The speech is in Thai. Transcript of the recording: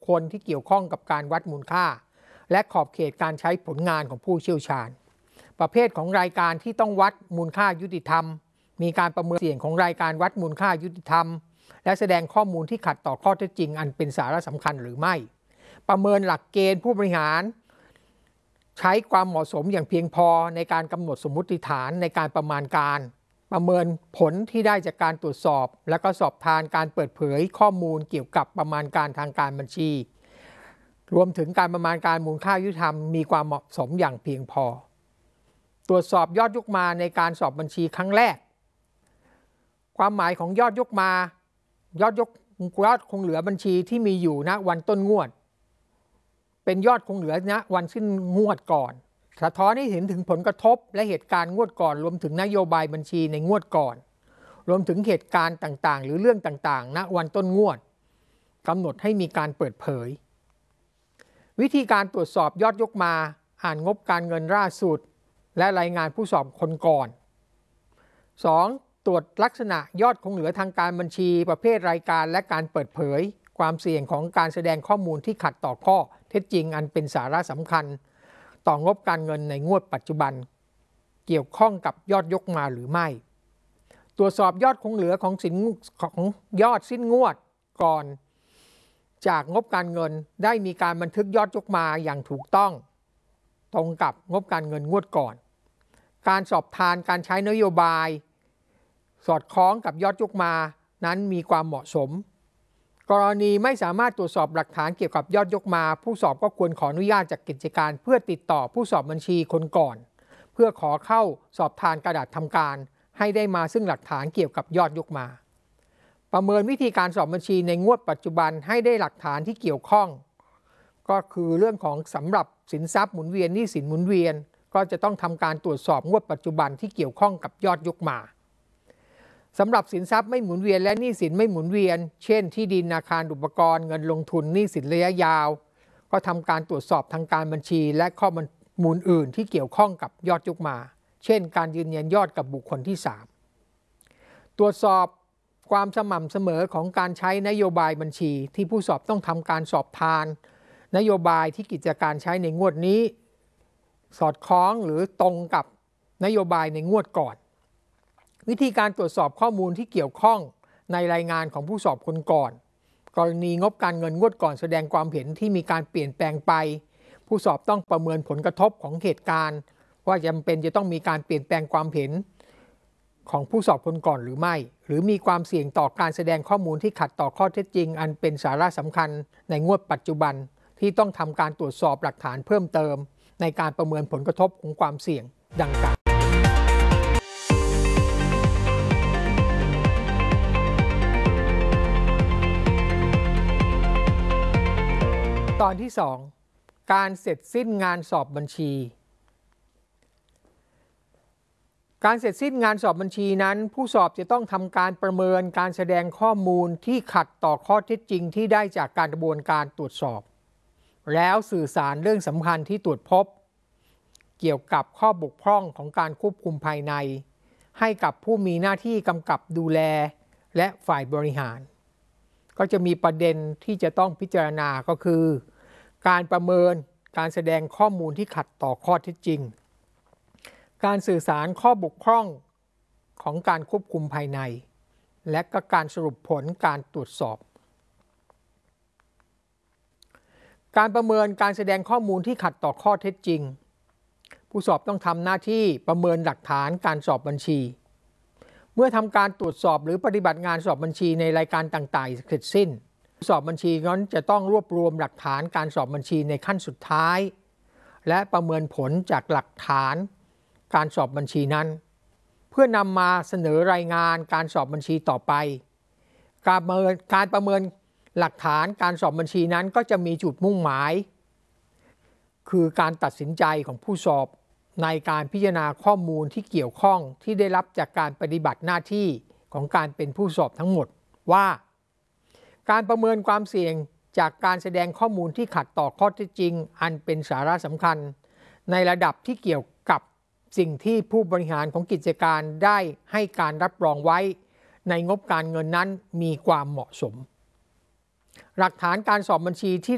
คลที่เกี่ยวข้องกับการวัดมูลค่าและขอบเขตการใช้ผลงานของผู้เชี่ยวชาญประเภทของรายการที่ต้องวัดมูลค่ายุติธรรมมีการประเมินเสี่ยงของรายการวัดมูลค่ายุติธรรมและแสดงข้อมูลที่ขัดต่อข้อเท็จจริงอันเป็นสาระสำคัญหรือไม่ประเมินหลักเกณฑ์ผู้บริหารใช้ความเหมาะสมอย่างเพียงพอในการกำหนดสมมุติฐานในการประมาณการประเมินผลที่ได้จากการตรวจสอบและก็สอบทานการเปิดเผยข้อมูลเกี่ยวกับประมาณการทางการบัญชีรวมถึงการประมาณการมูลค่ายุติธรรมมีความเหมาะสมอย่างเพียงพอตรวจสอบยอดยกมาในการสอบบัญชีครั้งแรกความหมายของยอดยกมายอดคงเหลือบัญชีที่มีอยู่ณวันต้นงวดเป็นยอดคงเหลือณวันสิ้นงวดก่อนสะท้อนให้เห็นถึงผลกระทบและเหตุการณ์งวดก่อนรวมถึงนโยบายบัญชีในงวดก่อนรวมถึงเหตุการณ์ต่างๆหรือเรื่องต่างๆณวันต้นงวดกำหนดให้มีการเปิดเผยวิธีการตรวจสอบยอดยกมาอ่านงบการเงินล่าสุดและรายงานผู้สอบคนก่อน 2. ตรวจลักษณะยอดคงเหลือทางการบัญชีประเภทรายการและการเปิดเผยความเสี่ยงของการแสดงข้อมูลที่ขัดต่อข้อเท็จจริงอันเป็นสาระสำคัญต่องบการเงินในงวดปัจจุบันเกี่ยวข้องกับยอดยกมาหรือไม่ตรวจสอบยอดคงเหลือของยอดสิ้นงวดก่อนจากงบการเงินได้มีการบันทึกยอดยกมาอย่างถูกต้องตรงกับงบการเงินงวดก่อนการสอบทานการใช้นโยบายสอดคล้องกับยอดยกมานั้นมีความเหมาะสมกรณีไม่สามารถตรวจสอบหลักฐานเกี่ยวกับยอดยกมาผู้สอบก็ควรขออนุญาตจากกิจการเพื่อติดต่อผู้สอบบัญชีคนก่อนเพื่อขอเข้าสอบทานกระดาษทำการให้ได้มาซึ่งหลักฐานเกี่ยวกับยอดยกมาประเมินวิธีการสอบบัญชีในงวดปัจจุบันให้ได้หลักฐานที่เกี่ยวข้องก็คือเรื่องของสำหรับสินทรัพย์หมุนเวียนหนี้สินหมุนเวียนก็จะต้องทำการตรวจสอบงวดปัจจุบันที่เกี่ยวข้องกับยอดยกมาสำหรับสินทรัพย์ไม่หมุนเวียนและหนี้สินไม่หมุนเวียนเช่นที่ดินอาคารอุปกรณ์เงินลงทุนหนี้สินระยะยาวก็ทำการตรวจสอบทางการบัญชีและข้อมูลอื่นที่เกี่ยวข้องกับยอดยกมาเช่นการยืนยันยอดกับบุคคลที่3ตรวจสอบความสม่ำเสมอของการใช้นโยบายบัญชีที่ผู้สอบต้องทำการสอบทานนโยบายที่กิจการใช้ในงวดนี้สอดคล้องหรือตรงกับนโยบายในงวดก่อนวิธีการตรวจสอบข้อมูลที่เกี่ยวข้องในรายงานของผู้สอบคนก่อนกรณีงบการเงินงวดก่อนแสดงความเห็นที่มีการเปลี่ยนแปลงไปผู้สอบต้องประเมินผลกระทบของเหตุการณ์ว่าจำเป็นจะต้องมีการเปลี่ยนแปลงความเห็นของผู้สอบคนก่อนหรือไม่หรือมีความเสี่ยงต่อการแสดงข้อมูลที่ขัดต่อข้อเท็จจริงอันเป็นสาระสำคัญในงวดปัจจุบันที่ต้องทำการตรวจสอบหลักฐานเพิ่มเติมในการประเมินผลกระทบของความเสี่ยงดังกล่าวตอนที่ 2 การเสร็จสิ้นงานสอบบัญชีการเสร็จสิ้นงานสอบบัญชีนั้นผู้สอบจะต้องทำการประเมินการแสดงข้อมูลที่ขัดต่อข้อเท็จจริงที่ได้จากการกระบวนการตรวจสอบแล้วสื่อสารเรื่องสำคัญที่ตรวจพบเกี่ยวกับข้อบกพร่องของการควบคุมภายในให้กับผู้มีหน้าที่กำกับดูแลและฝ่ายบริหารก็จะมีประเด็นที่จะต้องพิจารณาก็คือการประเมินการแสดงข้อมูลที่ขัดต่อข้อเท็จจริงการสื่อสารข้อบกพร่องของการควบคุมภายในและก็การสรุปผลการตรวจสอบการประเมินการแสดงข้อมูลที่ขัดต่อข้อเท็จจริงผู้สอบต้องทำหน้าที่ประเมินหลักฐานการสอบบัญชีเมื่อทำการตรวจสอบหรือปฏิบัติงานสอบบัญชีในรายการต่างๆเสร็จสิ้นสอบบัญชีนั้นจะต้องรวบรวมหลักฐานการสอบบัญชีในขั้นสุดท้ายและประเมินผลจากหลักฐานการสอบบัญชีนั้นเพื่อนำมาเสนอรายงานการสอบบัญชีต่อไปการประเมินหลักฐานการสอบบัญชีนั้นก็จะมีจุดมุ่งหมายคือการตัดสินใจของผู้สอบในการพิจารณาข้อมูลที่เกี่ยวข้องที่ได้รับจากการปฏิบัติหน้าที่ของการเป็นผู้สอบทั้งหมดว่าการประเมินความเสี่ยงจากการแสดงข้อมูลที่ขัดต่อข้อเท็จจริงอันเป็นสาระสำคัญในระดับที่เกี่ยวกับสิ่งที่ผู้บริหารของกิจการได้ให้การรับรองไว้ในงบการเงินนั้นมีความเหมาะสมหลักฐานการสอบบัญชีที่